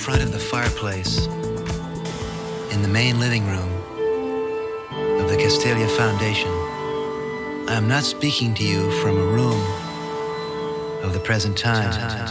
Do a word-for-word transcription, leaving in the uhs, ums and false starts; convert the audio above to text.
front of the fireplace in the main living room of the Castelia Foundation. I am not speaking to you from a room of the present time.